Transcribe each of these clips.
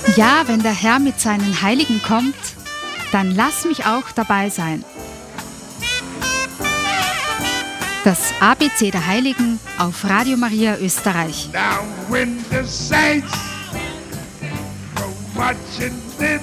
Ja, wenn der Herr mit seinen Heiligen kommt, dann lass mich auch dabei sein. Das ABC der Heiligen auf Radio Maria Österreich. Now when the saints go marching in,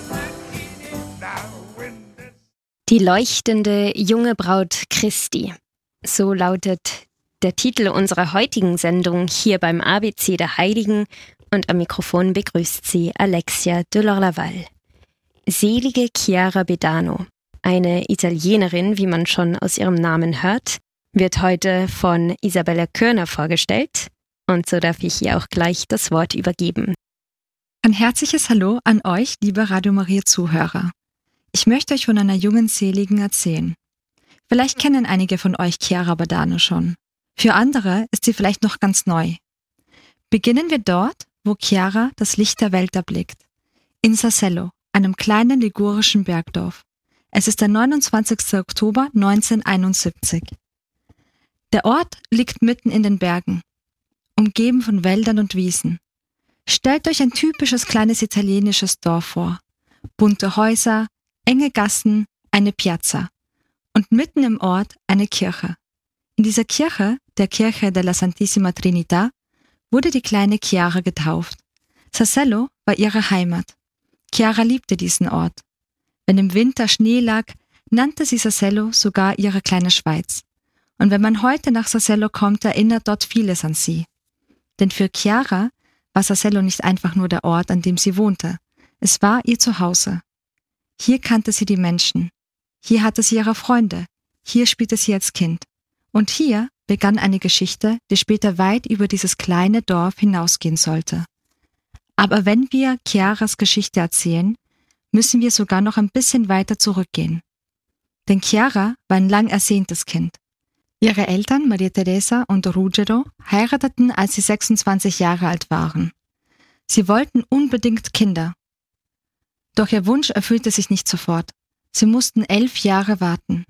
Die leuchtende junge Braut Christi. So lautet der Titel unserer heutigen Sendung hier beim ABC der Heiligen, und am Mikrofon begrüßt sie Alexia de Lorlaval. Selige Chiara Bedano, eine Italienerin, wie man schon aus ihrem Namen hört, wird heute von Isabella Körner vorgestellt, und so darf ich ihr auch gleich das Wort übergeben. Ein herzliches Hallo an euch, liebe Radio Maria Zuhörer. Ich möchte euch von einer jungen Seligen erzählen. Vielleicht kennen einige von euch Chiara Bedano schon. Für andere ist sie vielleicht noch ganz neu. Beginnen wir dort, wo Chiara das Licht der Welt erblickt. In Sassello, einem kleinen ligurischen Bergdorf. Es ist der 29. Oktober 1971. Der Ort liegt mitten in den Bergen, umgeben von Wäldern und Wiesen. Stellt euch ein typisches kleines italienisches Dorf vor. Bunte Häuser, enge Gassen, eine Piazza. Und mitten im Ort eine Kirche. In dieser Kirche, der Kirche della Santissima Trinità, wurde die kleine Chiara getauft. Sassello war ihre Heimat. Chiara liebte diesen Ort. Wenn im Winter Schnee lag, nannte sie Sassello sogar ihre kleine Schweiz. Und wenn man heute nach Sassello kommt, erinnert dort vieles an sie. Denn für Chiara war Sassello nicht einfach nur der Ort, an dem sie wohnte. Es war ihr Zuhause. Hier kannte sie die Menschen. Hier hatte sie ihre Freunde. Hier spielte sie als Kind. Und hier begann eine Geschichte, die später weit über dieses kleine Dorf hinausgehen sollte. Aber wenn wir Chiaras Geschichte erzählen, müssen wir sogar noch ein bisschen weiter zurückgehen. Denn Chiara war ein lang ersehntes Kind. Ihre Eltern, Maria Teresa und Ruggero, heirateten, als sie 26 Jahre alt waren. Sie wollten unbedingt Kinder. Doch ihr Wunsch erfüllte sich nicht sofort. Sie mussten 11 Jahre warten.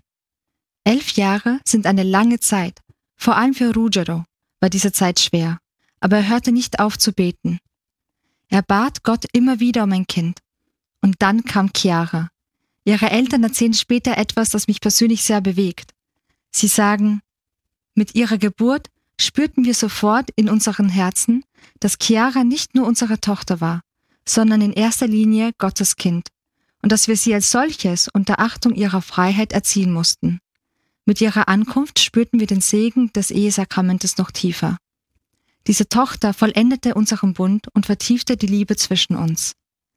11 Jahre sind eine lange Zeit. Vor allem für Ruggero war diese Zeit schwer, aber er hörte nicht auf zu beten. Er bat Gott immer wieder um ein Kind. Und dann kam Chiara. Ihre Eltern erzählen später etwas, das mich persönlich sehr bewegt. Sie sagen, mit ihrer Geburt spürten wir sofort in unseren Herzen, dass Chiara nicht nur unsere Tochter war, sondern in erster Linie Gottes Kind und dass wir sie als solches unter Achtung ihrer Freiheit erziehen mussten. Mit ihrer Ankunft spürten wir den Segen des Ehesakramentes noch tiefer. Diese Tochter vollendete unseren Bund und vertiefte die Liebe zwischen uns.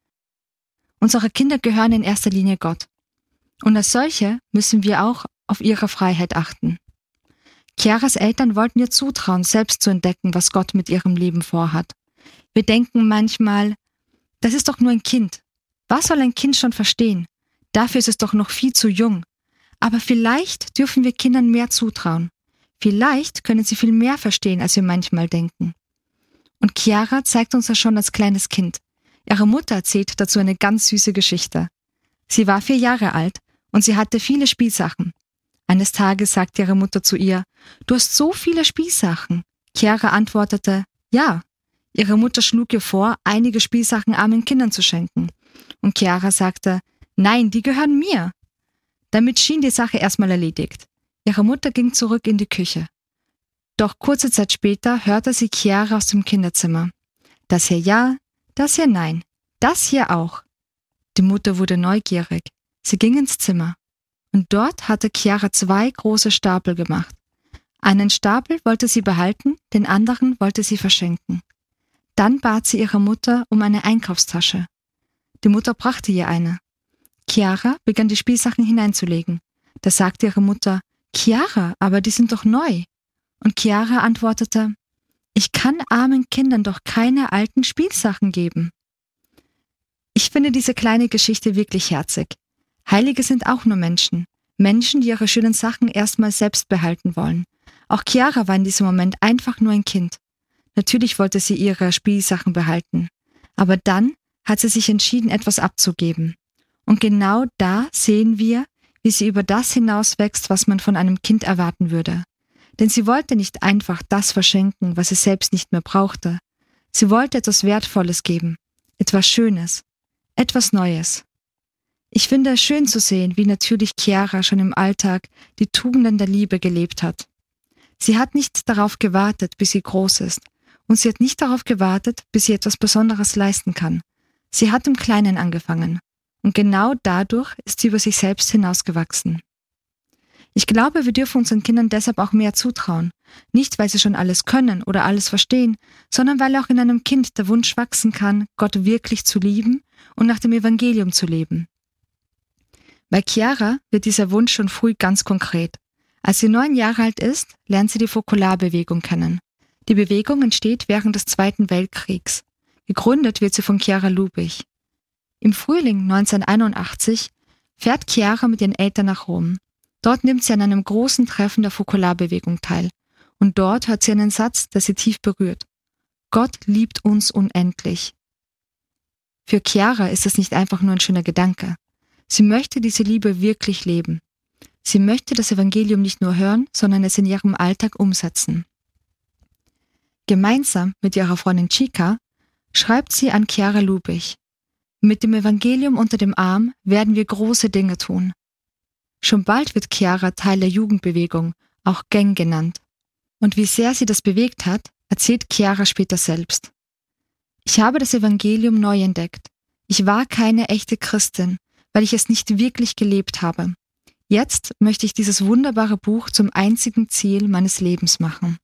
Unsere Kinder gehören in erster Linie Gott. Und als solche müssen wir auch auf ihre Freiheit achten. Chiaras Eltern wollten ihr zutrauen, selbst zu entdecken, was Gott mit ihrem Leben vorhat. Wir denken manchmal, das ist doch nur ein Kind. Was soll ein Kind schon verstehen? Dafür ist es doch noch viel zu jung. Aber vielleicht dürfen wir Kindern mehr zutrauen. Vielleicht können sie viel mehr verstehen, als wir manchmal denken. Und Chiara zeigt uns das schon als kleines Kind. Ihre Mutter erzählt dazu eine ganz süße Geschichte. Sie war 4 Jahre alt und sie hatte viele Spielsachen. Eines Tages sagte ihre Mutter zu ihr, »Du hast so viele Spielsachen.« Chiara antwortete, »Ja.« Ihre Mutter schlug ihr vor, einige Spielsachen armen Kindern zu schenken. Und Chiara sagte, »Nein, die gehören mir.« Damit schien die Sache erstmal erledigt. Ihre Mutter ging zurück in die Küche. Doch kurze Zeit später hörte sie Chiara aus dem Kinderzimmer. Das hier ja, das hier nein, das hier auch. Die Mutter wurde neugierig. Sie ging ins Zimmer. Und dort hatte Chiara 2 große Stapel gemacht. Einen Stapel wollte sie behalten, den anderen wollte sie verschenken. Dann bat sie ihre Mutter um eine Einkaufstasche. Die Mutter brachte ihr eine. Chiara begann die Spielsachen hineinzulegen. Da sagte ihre Mutter, »Chiara, aber die sind doch neu.« Und Chiara antwortete, »Ich kann armen Kindern doch keine alten Spielsachen geben.« Ich finde diese kleine Geschichte wirklich herzig. Heilige sind auch nur Menschen. Menschen, die ihre schönen Sachen erstmal selbst behalten wollen. Auch Chiara war in diesem Moment einfach nur ein Kind. Natürlich wollte sie ihre Spielsachen behalten. Aber dann hat sie sich entschieden, etwas abzugeben. Und genau da sehen wir, wie sie über das hinauswächst, was man von einem Kind erwarten würde. Denn sie wollte nicht einfach das verschenken, was sie selbst nicht mehr brauchte. Sie wollte etwas Wertvolles geben. etwas Schönes, etwas Neues. Ich finde es schön zu sehen, wie natürlich Chiara schon im Alltag die Tugenden der Liebe gelebt hat. Sie hat nicht darauf gewartet, bis sie groß ist, und sie hat nicht darauf gewartet, bis sie etwas Besonderes leisten kann. Sie hat im Kleinen angefangen, und genau dadurch ist sie über sich selbst hinausgewachsen. Ich glaube, wir dürfen unseren Kindern deshalb auch mehr zutrauen, nicht weil sie schon alles können oder alles verstehen, sondern weil auch in einem Kind der Wunsch wachsen kann, Gott wirklich zu lieben und nach dem Evangelium zu leben. Bei Chiara wird dieser Wunsch schon früh ganz konkret. Als sie 9 Jahre alt ist, lernt sie die Fokularbewegung kennen. Die Bewegung entsteht während des Zweiten Weltkriegs. Gegründet wird sie von Chiara Lubich. Im Frühling 1981 fährt Chiara mit ihren Eltern nach Rom. Dort nimmt sie an einem großen Treffen der Fokularbewegung teil. Und dort hört sie einen Satz, der sie tief berührt. Gott liebt uns unendlich. Für Chiara ist es nicht einfach nur ein schöner Gedanke. Sie möchte diese Liebe wirklich leben. Sie möchte das Evangelium nicht nur hören, sondern es in ihrem Alltag umsetzen. Gemeinsam mit ihrer Freundin Chica schreibt sie an Chiara Lubich: Mit dem Evangelium unter dem Arm werden wir große Dinge tun. Schon bald wird Chiara Teil der Jugendbewegung, auch Gang genannt. Und wie sehr sie das bewegt hat, erzählt Chiara später selbst. Ich habe das Evangelium neu entdeckt. Ich war keine echte Christin, weil ich es nicht wirklich gelebt habe. Jetzt möchte ich dieses wunderbare Buch zum einzigen Ziel meines Lebens machen.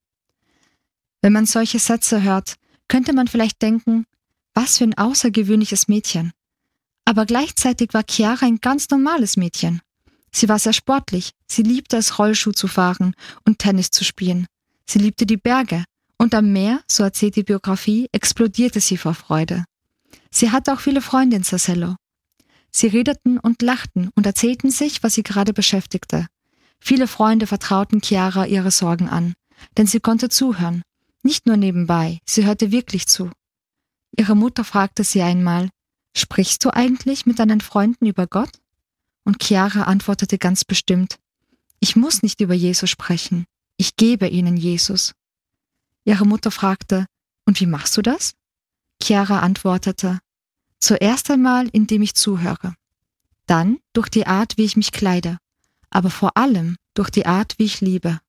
Wenn man solche Sätze hört, könnte man vielleicht denken, was für ein außergewöhnliches Mädchen. Aber gleichzeitig war Chiara ein ganz normales Mädchen. Sie war sehr sportlich, sie liebte es, Rollschuh zu fahren und Tennis zu spielen. Sie liebte die Berge und am Meer, so erzählt die Biografie, explodierte sie vor Freude. Sie hatte auch viele Freunde in Sassello. Sie redeten und lachten und erzählten sich, was sie gerade beschäftigte. Viele Freunde vertrauten Chiara ihre Sorgen an, denn sie konnte zuhören. Nicht nur nebenbei, sie hörte wirklich zu. Ihre Mutter fragte sie einmal, »Sprichst du eigentlich mit deinen Freunden über Gott?« Und Chiara antwortete ganz bestimmt, »Ich muss nicht über Jesus sprechen, ich gebe ihnen Jesus.« Ihre Mutter fragte, »Und wie machst du das?« Chiara antwortete, »Zuerst einmal, indem ich zuhöre. Dann durch die Art, wie ich mich kleide, aber vor allem durch die Art, wie ich liebe.«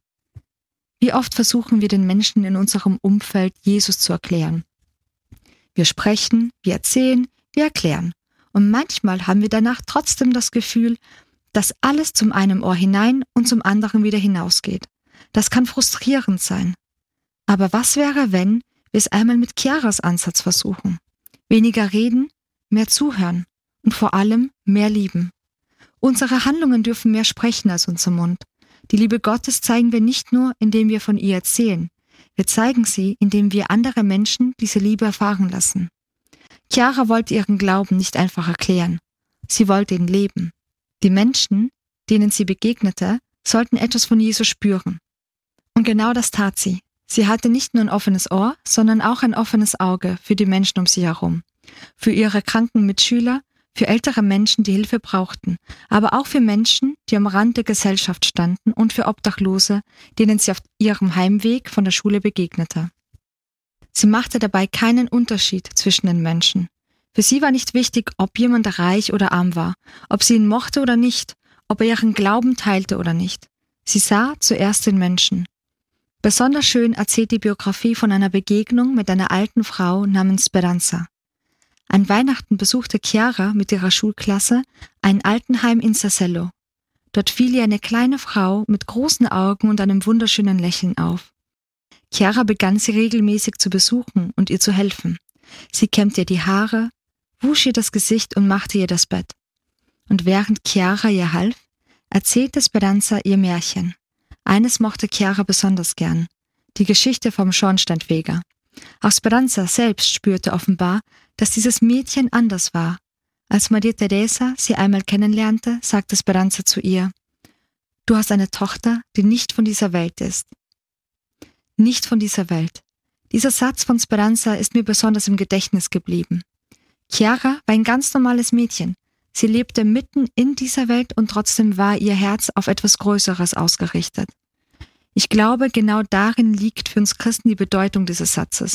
Wie oft versuchen wir den Menschen in unserem Umfeld, Jesus zu erklären? Wir sprechen, wir erzählen, wir erklären. Und manchmal haben wir danach trotzdem das Gefühl, dass alles zum einen Ohr hinein und zum anderen wieder hinausgeht. Das kann frustrierend sein. Aber was wäre, wenn wir es einmal mit Chiaras Ansatz versuchen? Weniger reden, mehr zuhören und vor allem mehr lieben. Unsere Handlungen dürfen mehr sprechen als unser Mund. Die Liebe Gottes zeigen wir nicht nur, indem wir von ihr erzählen. Wir zeigen sie, indem wir andere Menschen diese Liebe erfahren lassen. Chiara wollte ihren Glauben nicht einfach erklären. Sie wollte ihn leben. Die Menschen, denen sie begegnete, sollten etwas von Jesus spüren. Und genau das tat sie. Sie hatte nicht nur ein offenes Ohr, sondern auch ein offenes Auge für die Menschen um sie herum. Für ihre kranken Mitschüler, für ältere Menschen, die Hilfe brauchten, aber auch für Menschen, die am Rand der Gesellschaft standen und für Obdachlose, denen sie auf ihrem Heimweg von der Schule begegnete. Sie machte dabei keinen Unterschied zwischen den Menschen. Für sie war nicht wichtig, ob jemand reich oder arm war, ob sie ihn mochte oder nicht, ob er ihren Glauben teilte oder nicht. Sie sah zuerst den Menschen. Besonders schön erzählt die Biografie von einer Begegnung mit einer alten Frau namens Speranza. An Weihnachten besuchte Chiara mit ihrer Schulklasse ein Altenheim in Sassello. Dort fiel ihr eine kleine Frau mit großen Augen und einem wunderschönen Lächeln auf. Chiara begann sie regelmäßig zu besuchen und ihr zu helfen. Sie kämmte ihr die Haare, wusch ihr das Gesicht und machte ihr das Bett. Und während Chiara ihr half, erzählte Speranza ihr Märchen. Eines mochte Chiara besonders gern, die Geschichte vom Schornsteinfeger. Auch Speranza selbst spürte offenbar, dass dieses Mädchen anders war. Als Maria Teresa sie einmal kennenlernte, sagte Speranza zu ihr, »Du hast eine Tochter, die nicht von dieser Welt ist.« Nicht von dieser Welt. Dieser Satz von Speranza ist mir besonders im Gedächtnis geblieben. Chiara war ein ganz normales Mädchen. Sie lebte mitten in dieser Welt und trotzdem war ihr Herz auf etwas Größeres ausgerichtet. Ich glaube, genau darin liegt für uns Christen die Bedeutung dieses Satzes.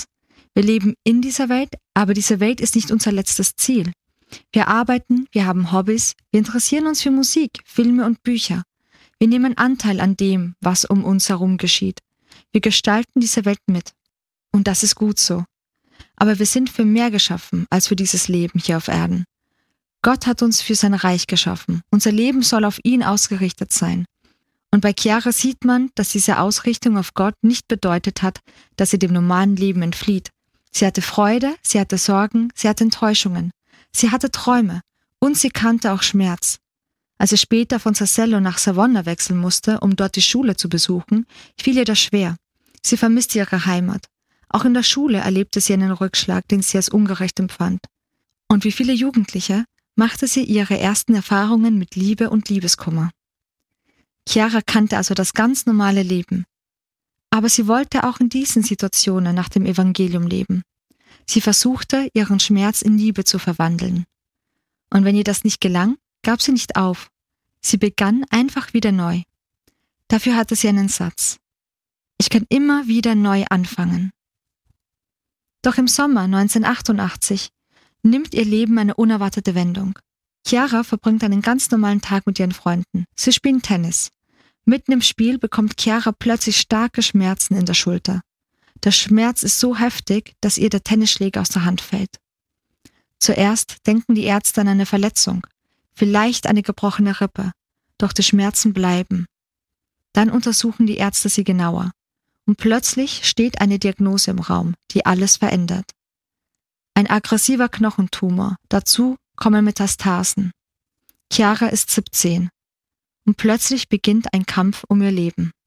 Wir leben in dieser Welt, aber diese Welt ist nicht unser letztes Ziel. Wir arbeiten, wir haben Hobbys, wir interessieren uns für Musik, Filme und Bücher. Wir nehmen Anteil an dem, was um uns herum geschieht. Wir gestalten diese Welt mit. Und das ist gut so. Aber wir sind für mehr geschaffen als für dieses Leben hier auf Erden. Gott hat uns für sein Reich geschaffen. Unser Leben soll auf ihn ausgerichtet sein. Und bei Chiara sieht man, dass diese Ausrichtung auf Gott nicht bedeutet hat, dass sie dem normalen Leben entflieht. Sie hatte Freude, sie hatte Sorgen, sie hatte Enttäuschungen. Sie hatte Träume und sie kannte auch Schmerz. Als sie später von Sassello nach Savona wechseln musste, um dort die Schule zu besuchen, fiel ihr das schwer. Sie vermisste ihre Heimat. Auch in der Schule erlebte sie einen Rückschlag, den sie als ungerecht empfand. Und wie viele Jugendliche machte sie ihre ersten Erfahrungen mit Liebe und Liebeskummer. Chiara kannte also das ganz normale Leben. Aber sie wollte auch in diesen Situationen nach dem Evangelium leben. Sie versuchte, ihren Schmerz in Liebe zu verwandeln. Und wenn ihr das nicht gelang, gab sie nicht auf. Sie begann einfach wieder neu. Dafür hatte sie einen Satz. Ich kann immer wieder neu anfangen. Doch im Sommer 1988 nimmt ihr Leben eine unerwartete Wendung. Chiara verbringt einen ganz normalen Tag mit ihren Freunden. Sie spielen Tennis. Mitten im Spiel bekommt Chiara plötzlich starke Schmerzen in der Schulter. Der Schmerz ist so heftig, dass ihr der Tennisschläger aus der Hand fällt. Zuerst denken die Ärzte an eine Verletzung, vielleicht eine gebrochene Rippe, doch die Schmerzen bleiben. Dann untersuchen die Ärzte sie genauer. Und plötzlich steht eine Diagnose im Raum, die alles verändert. Ein aggressiver Knochentumor, dazu kommen Metastasen. Chiara ist 17. Und plötzlich beginnt ein Kampf um ihr Leben.